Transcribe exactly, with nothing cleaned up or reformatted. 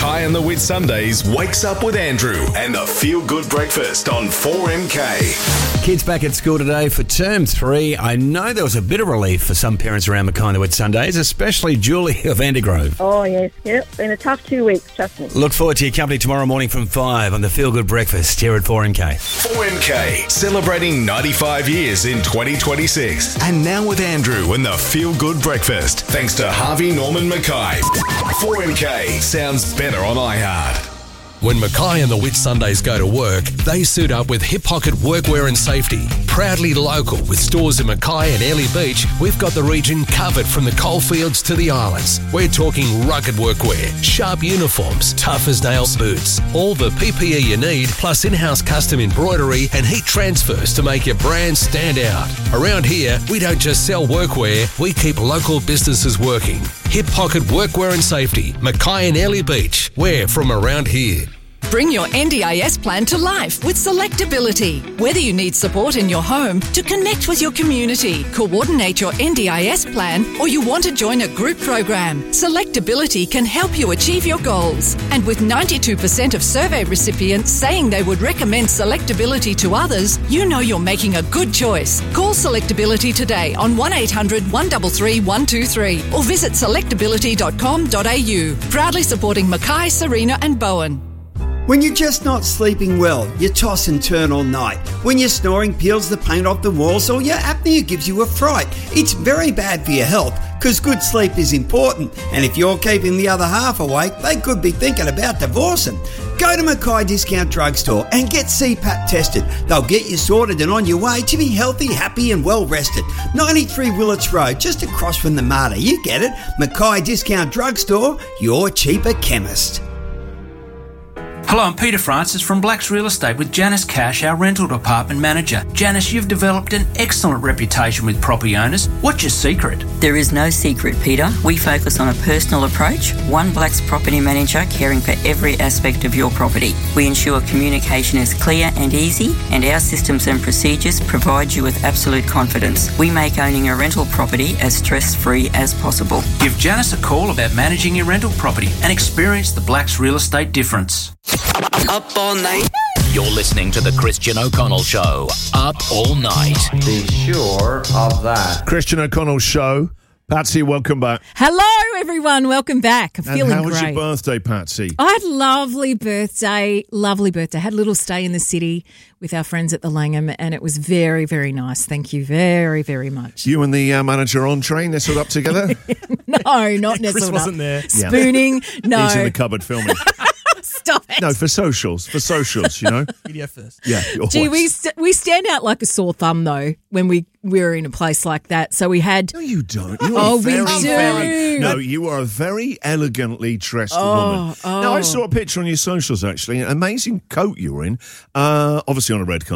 Mackay and the Whitsundays wakes up with Andrew and the Feel Good Breakfast on four M K. Kids back at school today for term three. I know there was a bit of relief for some parents around Mackay and the Whitsundays, especially Julie of Vandergrove. Oh, yes. Yep. Been a tough two weeks, trust me. Look forward to your company tomorrow morning from five on the Feel Good Breakfast here at four M K. four M K, celebrating ninety-five years in twenty twenty-six. And now with Andrew and the Feel Good Breakfast, thanks to Harvey Norman Mackay. four M K sounds better on iHeart. When Mackay and the Whitsundays go to work, they suit up with Hip Pocket Workwear and Safety. Proudly local with stores in Mackay and Airlie Beach, we've got the region covered from the coalfields to the islands. We're talking rugged workwear, sharp uniforms, tough as nails boots, all the P P E you need, plus in-house custom embroidery and heat transfers to make your brand stand out. Around here, we don't just sell workwear, we keep local businesses working. Hip Pocket Workwear and Safety, Mackay and Airlie Beach. We're from around here. Bring your N D I S plan to life with Selectability. Whether you need support in your home, to connect with your community, coordinate your N D I S plan, or you want to join a group program, Selectability can help you achieve your goals. And with ninety-two percent of survey recipients saying they would recommend Selectability to others, you know you're making a good choice. Call Selectability today on one eight hundred, one three three, one two three or visit selectability dot com dot a u. Proudly supporting Mackay, Serena and Bowen. When you're just not sleeping well, you toss and turn all night. When your snoring peels the paint off the walls or your apnea gives you a fright, it's very bad for your health because good sleep is important. And if you're keeping the other half awake, they could be thinking about divorcing. Go to Mackay Discount Drugstore and get C PAP tested. They'll get you sorted and on your way to be healthy, happy and well rested. ninety-three Willits Road, just across from the Mater. You get it. Mackay Discount Drugstore, your cheaper chemist. Hello, I'm Peter Francis from Blacks Real Estate with Janice Cash, our rental department manager. Janice, you've developed an excellent reputation with property owners. What's your secret? There is no secret, Peter. We focus on a personal approach, one Blacks property manager caring for every aspect of your property. We ensure communication is clear and easy, and our systems and procedures provide you with absolute confidence. We make owning a rental property as stress-free as possible. Give Janice a call about managing your rental property and experience the Blacks Real Estate difference. Up all night. You're listening to the Christian O'Connell Show. Up all night. Be sure of that. Christian O'Connell Show. Patsy, welcome back. Hello, everyone. Welcome back. I'm and feeling how was great. your birthday, Patsy? I had a lovely birthday. Lovely birthday. Had a little stay in the city with our friends at the Langham, and it was very, very nice. Thank you very, very much. You and the uh, manager on train nestled up together? No, not nestled Chris up. wasn't there. Spooning, yeah. no. He's in the cupboard filming. Stop it. No, for socials. For socials, you know? P D F first. Yeah. Gee, we, st- we stand out like a sore thumb, though, when we, we were in a place like that. So we had... No, you don't. You oh, are very, we do. Very, no, you are a very elegantly dressed oh, woman. Oh. Now, I saw a picture on your socials, actually. An amazing coat you were in. Uh, obviously on a red carpet.